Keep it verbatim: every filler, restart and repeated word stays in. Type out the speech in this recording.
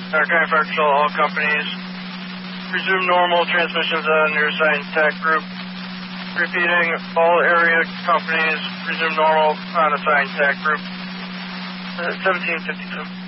Narcotic Patrol, all companies. Resume normal transmissions on your assigned TAC group. Repeating, all area companies resume normal on assigned TAC group. Uh, seventeen fifty-two.